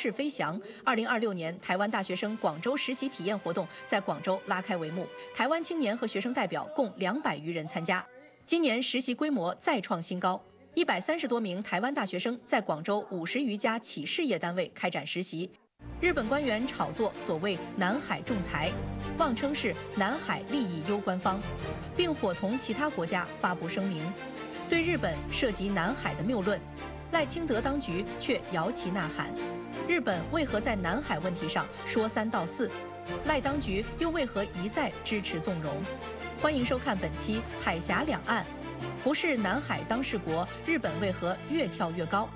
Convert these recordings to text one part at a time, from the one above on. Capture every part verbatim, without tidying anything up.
试飞翔。二零二六年台湾大学生广州实习体验活动在广州拉开帷幕，台湾青年和学生代表共两百余人参加。今年实习规模再创新高，一百三十多名台湾大学生在广州五十余家企事业单位开展实习。日本官员炒作所谓南海仲裁，妄称是南海利益攸关方，并伙同其他国家发布声明。对日本涉及南海的谬论，赖清德当局却摇旗呐喊。日本为何在南海问题上说三道四？赖当局又为何一再支持纵容？欢迎收看本期《海峡两岸》，不是南海当事国，日本为何越跳越高？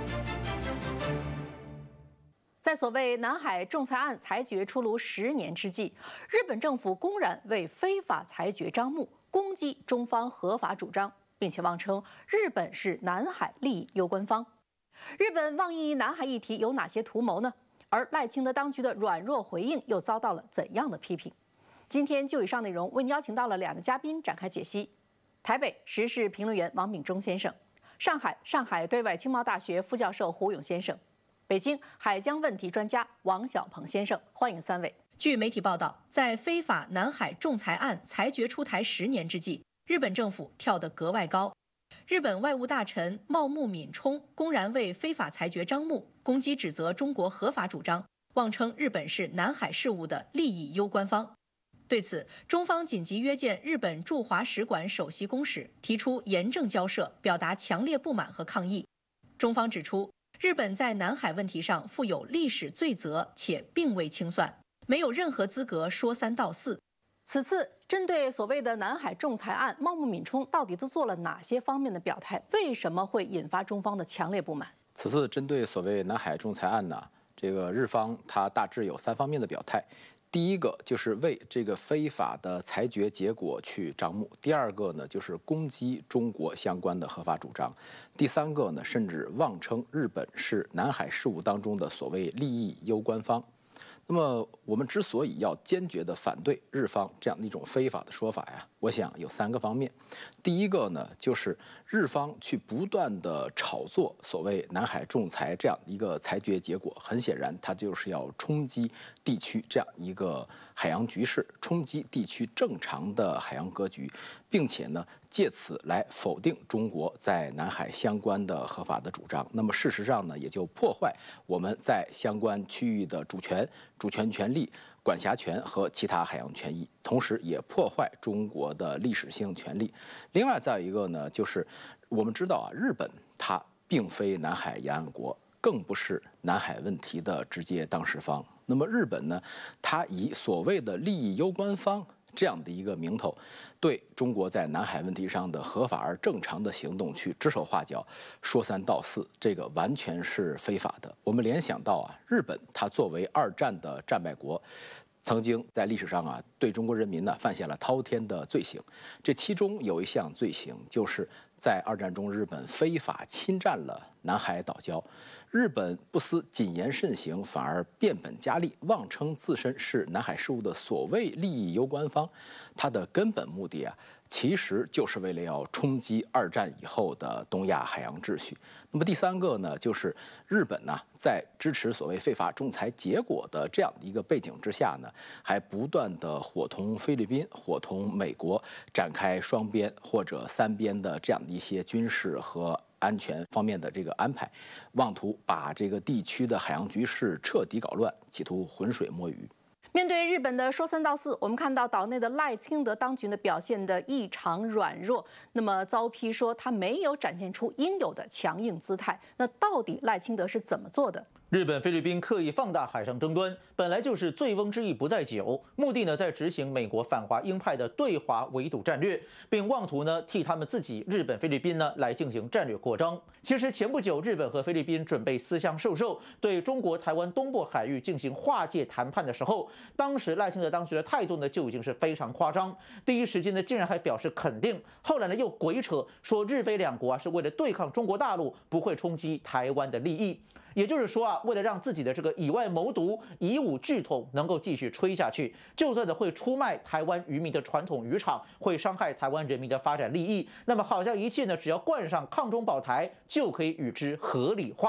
在所谓南海仲裁案裁决出炉十年之际，日本政府公然为非法裁决张目，攻击中方合法主张，并且妄称日本是南海利益攸关方。日本妄议南海议题有哪些图谋呢？而赖清德当局的软弱回应又遭到了怎样的批评？今天就以上内容为您邀请到了两个嘉宾展开解析：台北时事评论员王敏忠先生，上海上海对外经贸大学副教授胡勇先生，北京海疆问题专家王小鹏先生。欢迎三位。据媒体报道，在非法南海仲裁案裁决出台十年之际，日本政府跳得格外高。日本外务大臣茂木敏充公然为非法裁决张目，攻击指责中国合法主张，妄称日本是南海事务的利益攸关方。对此，中方紧急约见日本驻华使馆首席公使，提出严正交涉，表达强烈不满和抗议。中方指出，日本在南海问题上负有历史罪责，且并未清算，没有任何资格说三道四。此次针对所谓的南海仲裁案，茂木敏充到底都做了哪些方面的表态？为什么会引发中方的强烈不满？ 此次针对所谓南海仲裁案呢，这个日方它大致有三方面的表态。第一个就是为这个非法的裁决结果去张目，第二个呢就是攻击中国相关的合法主张，第三个呢甚至妄称日本是南海事务当中的所谓利益攸关方。那么我们之所以要坚决地反对日方这样的一种非法的说法呀，我想有三个方面。第一个呢，就是日方去不断地炒作所谓南海仲裁这样一个裁决结果，很显然它就是要冲击地区这样一个海洋局势，冲击地区正常的海洋格局，并且呢借此来否定中国在南海相关的合法的主张。那么事实上呢，也就破坏我们在相关区域的主权、主权权利、管辖权和其他海洋权益，同时也破坏中国的历史性权利。另外再有一个呢，就是我们知道啊，日本它并非南海沿岸国，更不是南海问题的直接当事方。那么日本呢，它以所谓的利益攸关方这样的一个名头，对中国在南海问题上的合法而正常的行动去指手画脚、说三道四，这个完全是非法的。我们联想到啊，日本它作为二战的战败国，曾经在历史上啊对中国人民呢犯下了滔天的罪行。这其中有一项罪行，就是在二战中日本非法侵占了南海岛礁。日本不思谨言慎行，反而变本加厉，妄称自身是南海事务的所谓利益攸关方。它的根本目的啊，其实就是为了要冲击二战以后的东亚海洋秩序。那么第三个呢，就是日本呢、啊、在支持所谓非法仲裁结果的这样的一个背景之下呢，还不断的伙同菲律宾、伙同美国展开双边或者三边的这样的一些军事和安全方面的这个安排，妄图把这个地区的海洋局势彻底搞乱，企图浑水摸鱼。 面对日本的说三道四，我们看到岛内的赖清德当局呢表现得异常软弱，那么遭批说他没有展现出应有的强硬姿态。那到底赖清德是怎么做的？ 日本、菲律宾刻意放大海上争端，本来就是醉翁之意不在酒，目的呢在执行美国反华鹰派的对华围堵战略，并妄图呢替他们自己日本、菲律宾呢来进行战略扩张。其实前不久，日本和菲律宾准备私相授受，对中国台湾东部海域进行划界谈判的时候，当时赖清德当局的态度呢就已经是非常夸张，第一时间呢竟然还表示肯定，后来呢又鬼扯说日菲两国啊是为了对抗中国大陆，不会冲击台湾的利益。也就是说啊，为了让自己的这个以外谋独、以武拒统能够继续吹下去，就算的会出卖台湾渔民的传统渔场，会伤害台湾人民的发展利益，那么好像一切呢，只要冠上抗中保台，就可以与之合理化。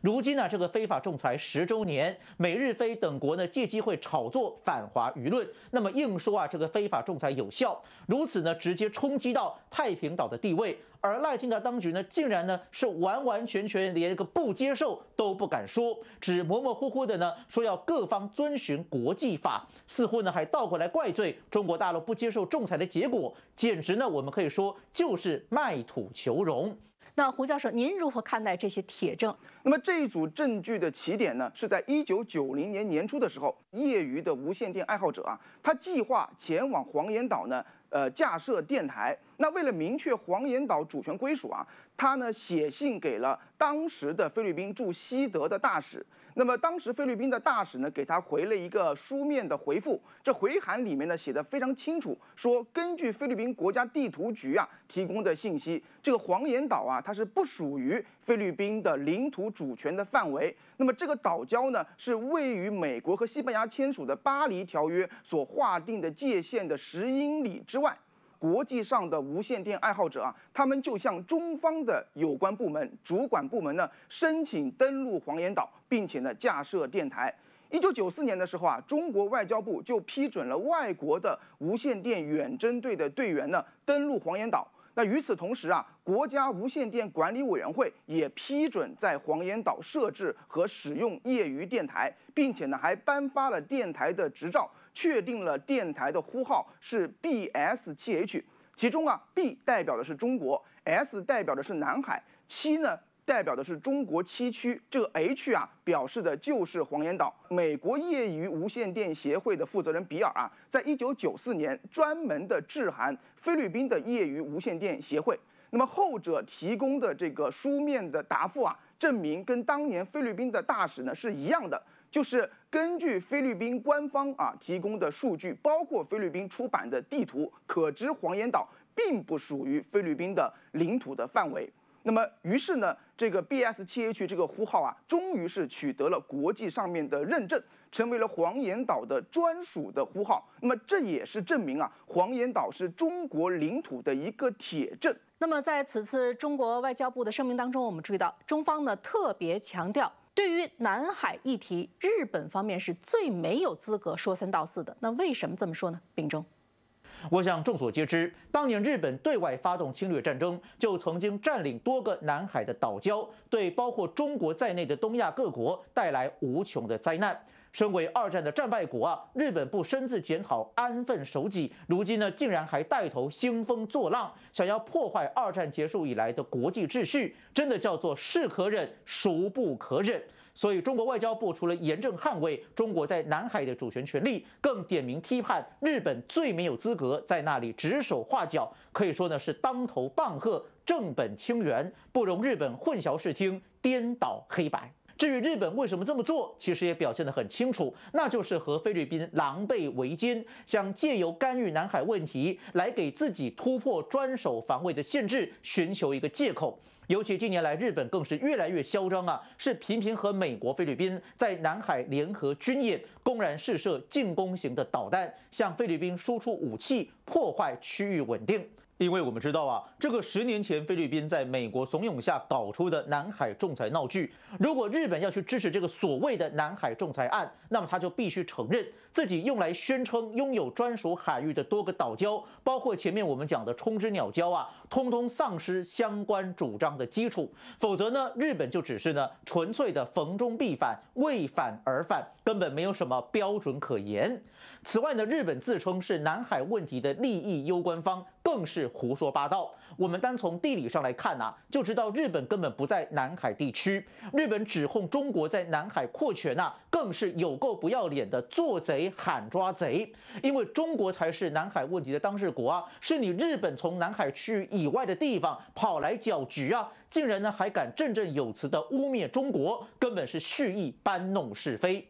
如今呢，这个非法仲裁十周年，美日菲等国呢借机会炒作反华舆论，那么硬说啊这个非法仲裁有效，如此呢直接冲击到太平岛的地位。而赖清德当局呢，竟然呢是完完全全连个不接受都不敢说，只模模糊糊的呢说要各方遵循国际法，似乎呢还倒过来怪罪中国大陆不接受仲裁的结果，简直呢我们可以说就是卖土求荣。 那胡教授，您如何看待这些铁证？ 那么这一组证据的起点呢，是在一九九零年年初的时候，业余的无线电爱好者啊，他计划前往黄岩岛呢。呃，架设电台。那为了明确黄岩岛主权归属啊，他呢写信给了当时的菲律宾驻西德的大使。那么当时菲律宾的大使呢，给他回了一个书面的回复。这回函里面呢写得非常清楚，说根据菲律宾国家地图局啊提供的信息，这个黄岩岛啊，它是不属于菲律宾的领土主权的范围。那么这个岛礁呢，是位于美国和西班牙签署的巴黎条约所划定的界限的十英里之外。国际上的无线电爱好者啊，他们就向中方的有关部门、主管部门呢申请登陆黄岩岛，并且呢架设电台。一九九四年的时候啊，中国外交部就批准了外国的无线电远征队的队员呢登陆黄岩岛。那与此同时啊，国家无线电管理委员会也批准在黄岩岛设置和使用业余电台，并且呢还颁发了电台的执照。确定了电台的呼号是 B S 七 H， 其中啊 B 代表的是中国 ，S 代表的是南海，七呢代表的是中国七区，这个 H 啊表示的就是黄岩岛。美国业余无线电协会的负责人比尔啊，在一九九四年专门的致函菲律宾的业余无线电协会，那么后者提供的这个书面的答复啊，证明跟当年菲律宾的大使呢是一样的。就是根据菲律宾官方啊提供的数据，包括菲律宾出版的地图，可知黄岩岛并不属于菲律宾的领土的范围。那么，于是呢，这个 B S 七 H 这个呼号啊，终于是取得了国际上面的认证，成为了黄岩岛的专属的呼号。那么，这也是证明啊，黄岩岛是中国领土的一个铁证。 那么，在此次中国外交部的声明当中，我们注意到，中方呢特别强调。对于南海议题，日本方面是最没有资格说三道四的。那为什么这么说呢？秉忠， 我想众所皆知，当年日本对外发动侵略战争，就曾经占领多个南海的岛礁，对包括中国在内的东亚各国带来无穷的灾难。身为二战的战败国啊，日本不深自检讨、安分守己，如今呢，竟然还带头兴风作浪，想要破坏二战结束以来的国际秩序，真的叫做是可忍，孰不可忍。所以，中国外交部除了严正捍卫中国在南海的主权权利，更点名批判日本最没有资格在那里指手画脚，可以说呢是当头棒喝，正本清源，不容日本混淆视听、颠倒黑白。至于日本为什么这么做，其实也表现得很清楚，那就是和菲律宾狼狈为奸，想借由干预南海问题来给自己突破专守防卫的限制寻求一个借口。尤其近年来，日本更是越来越嚣张啊，是频频和美国、菲律宾在南海联合军演，公然试射进攻型的导弹，向菲律宾输出武器，破坏区域稳定。因为我们知道啊，这个十年前菲律宾在美国怂恿下搞出的南海仲裁闹剧，如果日本要去支持这个所谓的南海仲裁案，那么他就必须承认自己用来宣称拥有专属海域的多个岛礁，包括前面我们讲的冲之鸟礁啊，通通丧失相关主张的基础。否则呢，日本就只是呢纯粹的逢中必反，为反而反，根本没有什么标准可言。此外呢，日本自称是南海问题的利益攸关方，更是胡说八道。我们单从地理上来看啊，就知道日本根本不在南海地区。日本指控中国在南海扩权啊，更是有够不要脸的做贼喊抓贼。因为中国才是南海问题的当事国啊，是你日本从南海区域以外的地方跑来搅局啊，竟然呢还敢振振有词的污蔑中国，根本是蓄意搬弄是非。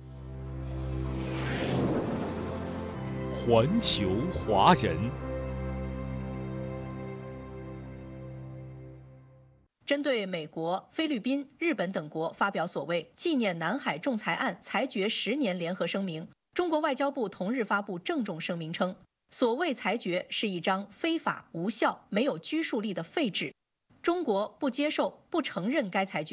环球华人。 针对美国、菲律宾、日本等国发表所谓纪念南海仲裁案裁决十年联合声明，中国外交部同日发布郑重声明称，所谓裁决是一张非法、无效、没有拘束力的废纸，中国不接受、不承认该裁决。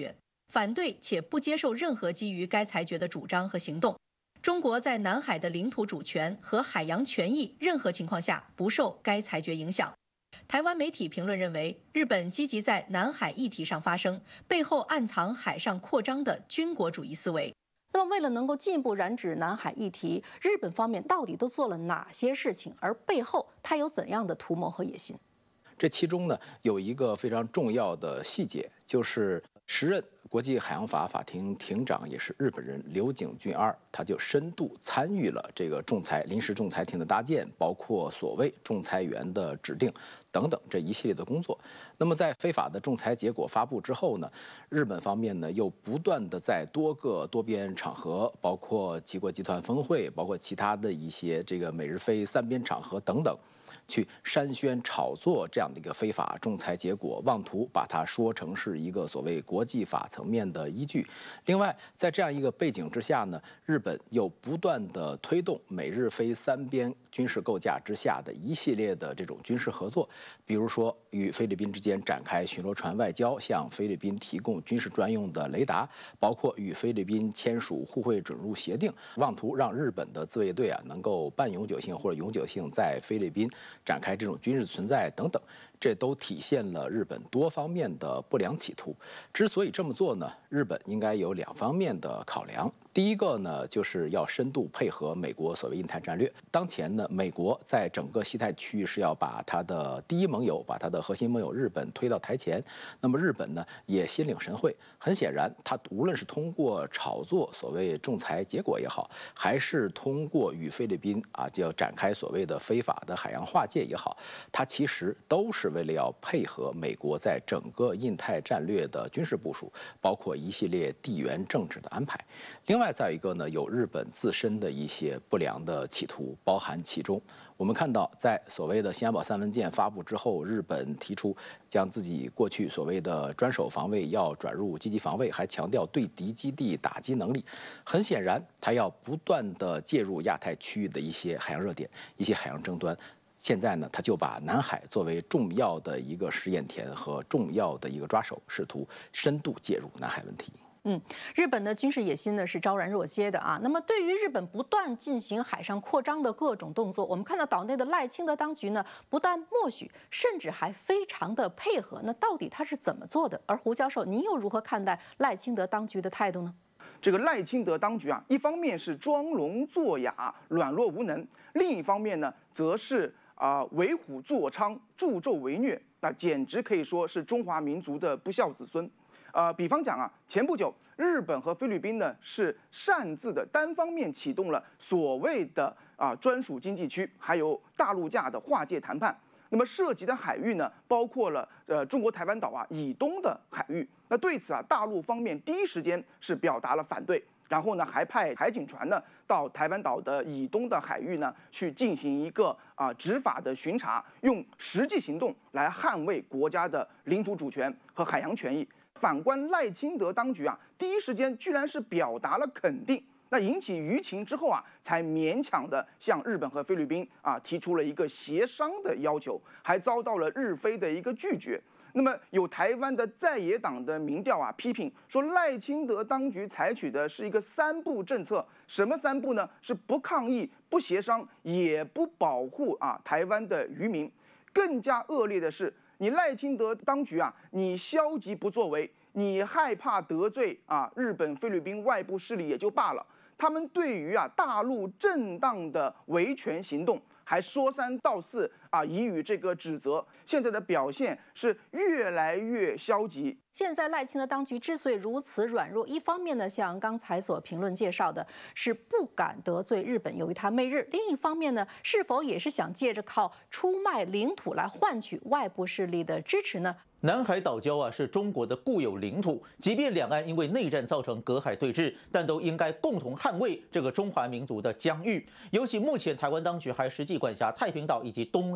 反对且不接受任何基于该裁决的主张和行动。中国在南海的领土主权和海洋权益任何情况下不受该裁决影响。台湾媒体评论认为，日本积极在南海议题上发声，背后暗藏海上扩张的军国主义思维。那么，为了能够进一步染指南海议题，日本方面到底都做了哪些事情？而背后它有怎样的图谋和野心？ 这其中呢，有一个非常重要的细节，就是时任国际海洋法法庭庭长也是日本人柳井俊二，他就深度参与了这个仲裁临时仲裁庭的搭建，包括所谓仲裁员的指定等等这一系列的工作。那么在非法的仲裁结果发布之后呢，日本方面呢又不断的在多个多边场合，包括七国集团峰会，包括其他的一些这个美日非三边场合等等，去煽宣炒作这样的一个非法仲裁结果，妄图把它说成是一个所谓国际法层面的依据。另外，在这样一个背景之下呢，日本又不断的推动美日非三边军事构架之下的一系列的这种军事合作，比如说与菲律宾之间展开巡逻船外交，向菲律宾提供军事专用的雷达，包括与菲律宾签署互惠准入协定，妄图让日本的自卫队啊能够半永久性或者永久性在菲律宾展开这种军事存在等等，这都体现了日本多方面的不良企图。之所以这么做呢，日本应该有两方面的考量。第一个呢，就是要深度配合美国所谓印太战略。当前呢，美国在整个西太区域是要把它的第一盟友，把它的核心盟友日本推到台前。那么日本呢，也心领神会。很显然，它无论是通过炒作所谓仲裁结果也好，还是通过与菲律宾啊就要展开所谓的非法的海洋划界也好，它其实都是为了要配合美国在整个印太战略的军事部署，包括一系列地缘政治的安排。另外再一个呢，有日本自身的一些不良的企图包含其中。我们看到，在所谓的新安保三文件发布之后，日本提出将自己过去所谓的专守防卫要转入积极防卫，还强调对敌基地打击能力。很显然，它要不断的介入亚太区域的一些海洋热点、一些海洋争端。现在呢，他就把南海作为重要的一个试验田和重要的一个抓手，试图深度介入南海问题。 嗯，日本的军事野心呢是昭然若揭的啊。那么，对于日本不断进行海上扩张的各种动作，我们看到岛内的赖清德当局呢，不但默许，甚至还非常的配合。那到底他是怎么做的？而胡教授，您又如何看待赖清德当局的态度呢？ 这个赖清德当局啊，一方面是装聋作哑、软弱无能，另一方面呢，则是啊、呃、为虎作伥、助纣为虐，那简直可以说是中华民族的不孝子孙。呃，比方讲啊，前不久日本和菲律宾呢是擅自的单方面启动了所谓的啊专属经济区，还有大陆架的划界谈判。那么涉及的海域呢，包括了呃中国台湾岛啊以东的海域。那对此啊，大陆方面第一时间是表达了反对，然后呢还派海警船呢到台湾岛的以东的海域呢去进行一个啊执法的巡查，用实际行动来捍卫国家的领土主权和海洋权益。反观赖清德当局啊，第一时间居然是表达了肯定，那引起舆情之后啊，才勉强的向日本和菲律宾啊提出了一个协商的要求，还遭到了日菲的一个拒绝。那么有台湾的在野党的民调啊批评说，赖清德当局采取的是一个三不政策，什么三不呢？是不抗议、不协商，也不保护啊台湾的渔民。更加恶劣的是，你赖清德当局啊，你消极不作为，你害怕得罪啊日本、菲律宾外部势力也就罢了，他们对于啊大陆正当的维权行动还说三道四啊，以予这个指责。现在的表现是越来越消极。 现在赖清德当局之所以如此软弱，一方面呢，像刚才所评论介绍的，是不敢得罪日本，由于他媚日；另一方面呢，是否也是想借着靠出卖领土来换取外部势力的支持呢？ 南海岛礁啊是中国的固有领土，即便两岸因为内战造成隔海对峙，但都应该共同捍卫这个中华民族的疆域。尤其目前台湾当局还实际管辖太平岛以及东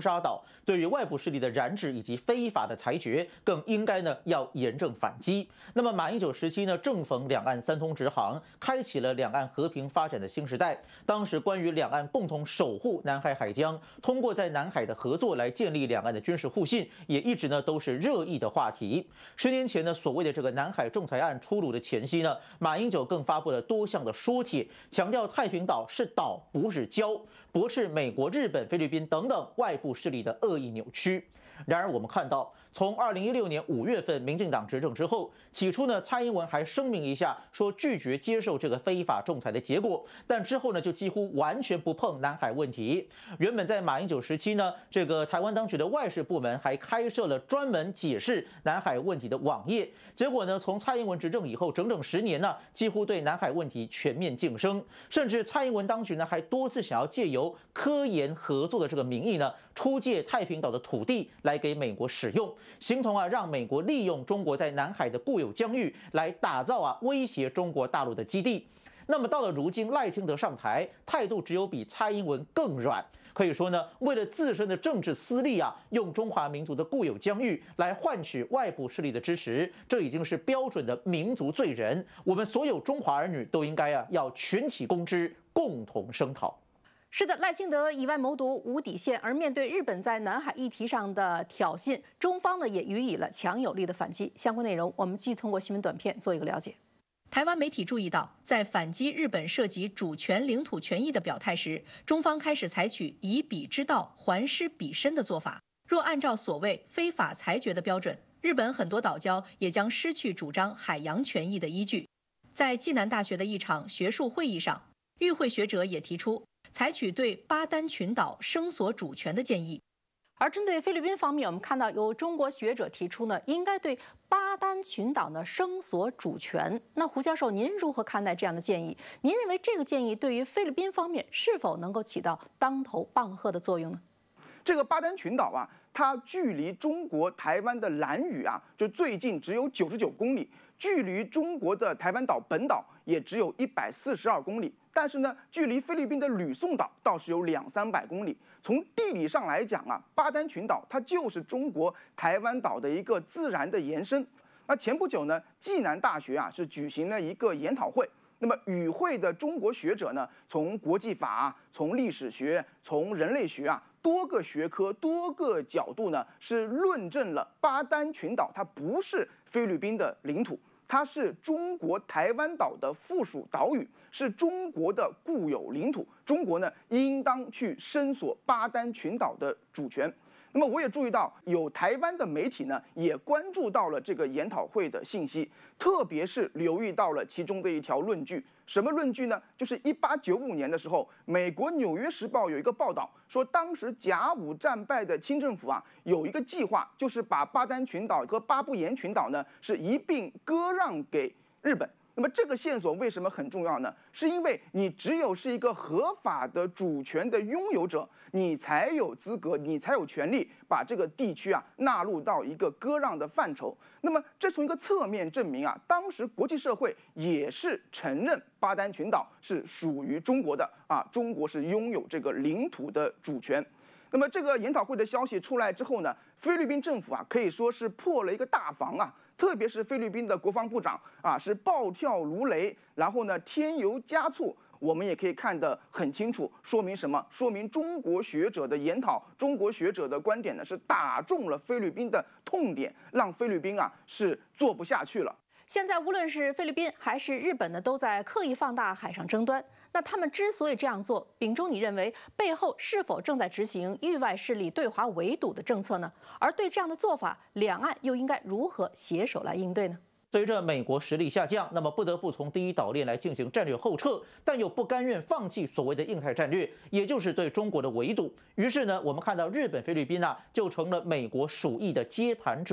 沙岛，对于外部势力的染指以及非法的裁决，更应该呢要严正反击。那么马英九时期呢，正逢两岸三通直航，开启了两岸和平发展的新时代。当时关于两岸共同守护南海海疆，通过在南海的合作来建立两岸的军事互信，也一直呢都是热议的话题。十年前呢，所谓的这个南海仲裁案出炉的前夕呢，马英九更发布了多项的说帖，强调太平岛是岛，不是礁，驳斥美国、日本、菲律宾等等外部势力的恶意扭曲。然而，我们看到，从二零一六年五月份民进党执政之后，起初呢，蔡英文还声明一下说拒绝接受这个非法仲裁的结果，但之后呢，就几乎完全不碰南海问题。原本在马英九时期呢，这个台湾当局的外事部门还开设了专门解释南海问题的网页，结果呢，从蔡英文执政以后，整整十年呢，几乎对南海问题全面晋升，甚至蔡英文当局呢，还多次想要借由科研合作的这个名义呢，出借太平岛的土地来给美国使用，形同啊让美国利用中国在南海的固有疆域来打造啊威胁中国大陆的基地。那么到了如今，赖清德上台，态度只有比蔡英文更软。可以说呢，为了自身的政治私利啊，用中华民族的固有疆域来换取外部势力的支持，这已经是标准的民族罪人。我们所有中华儿女都应该啊要全起公之，共同声讨。 是的，赖清德以外谋独无底线，而面对日本在南海议题上的挑衅，中方呢也予以了强有力的反击。相关内容，我们继续通过新闻短片做一个了解。台湾媒体注意到，在反击日本涉及主权、领土权益的表态时，中方开始采取以彼之道还施彼身的做法。若按照所谓非法裁决的标准，日本很多岛礁也将失去主张海洋权益的依据。在暨南大学的一场学术会议上，与会学者也提出采取对巴丹群岛声索主权的建议。而针对菲律宾方面，我们看到有中国学者提出呢，应该对巴丹群岛呢声索主权。那胡教授，您如何看待这样的建议？您认为这个建议对于菲律宾方面是否能够起到当头棒喝的作用呢？ 这个巴丹群岛啊，它距离中国台湾的兰屿啊，就最近只有九十九公里，距离中国的台湾岛本岛也只有一百四十二公里。但是呢，距离菲律宾的吕宋岛倒是有两三百公里。从地理上来讲啊，巴丹群岛它就是中国台湾岛的一个自然的延伸。那前不久呢，暨南大学啊是举行了一个研讨会。那么与会的中国学者呢，从国际法、从历史学、从人类学啊，多个学科、多个角度呢，是论证了巴丹群岛它不是菲律宾的领土。它是中国台湾岛的附属岛屿，是中国的固有领土。中国呢，应当去申索巴丹群岛的主权。那么，我也注意到有台湾的媒体呢，也关注到了这个研讨会的信息，特别是留意到了其中的一条论据。什么论据呢？就是一八九五年的时候，美国《纽约时报》有一个报道说，当时甲午战败的清政府啊，有一个计划，就是把巴丹群岛和巴布延群岛呢是一并割让给日本。那么这个线索为什么很重要呢？是因为你只有是一个合法的主权的拥有者，你才有资格，你才有权利把这个地区啊纳入到一个割让的范畴。那么这从一个侧面证明啊，当时国际社会也是承认巴丹群岛是属于中国的啊，中国是拥有这个领土的主权。那么这个研讨会的消息出来之后呢，菲律宾政府啊可以说是破了一个大防啊。特别是菲律宾的国防部长啊，是暴跳如雷，然后呢添油加醋。我们也可以看得很清楚，说明什么？说明中国学者的研讨，中国学者的观点呢，是打中了菲律宾的痛点，让菲律宾啊是做不下去了。 现在无论是菲律宾还是日本呢，都在刻意放大海上争端。那他们之所以这样做，秉忠，你认为背后是否正在执行域外势力对华围堵的政策呢？而对这样的做法，两岸又应该如何携手来应对呢？ 随着美国实力下降，那么不得不从第一岛链来进行战略后撤，但又不甘愿放弃所谓的印太战略，也就是对中国的围堵。于是呢，我们看到日本、菲律宾啊，就成了美国鼠疫的接盘者。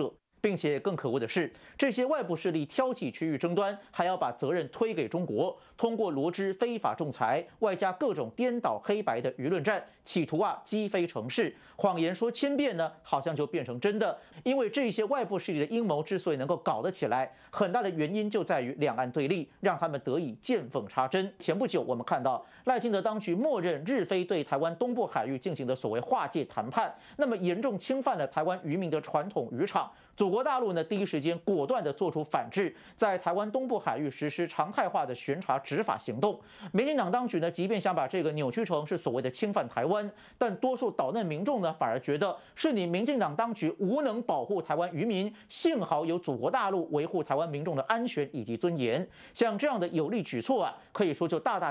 并且更可恶的是，这些外部势力挑起区域争端，还要把责任推给中国，通过罗织非法仲裁，外加各种颠倒黑白的舆论战，企图啊击飞城市。谎言说千遍呢，好像就变成真的。因为这些外部势力的阴谋之所以能够搞得起来，很大的原因就在于两岸对立，让他们得以见缝插针。前不久我们看到赖清德当局默认日菲对台湾东部海域进行的所谓划界谈判，那么严重侵犯了台湾渔民的传统渔场。祖国大陆呢，第一时间果断地做出反制，在台湾东部海域实施常态化的巡查执法行动。民进党当局呢，即便想把这个扭曲成是所谓的侵犯台湾，但多数岛内民众呢，反而觉得是你民进党当局无能保护台湾渔民，幸好有祖国大陆维护台湾民众的安全以及尊严。像这样的有力举措啊，可以说就大大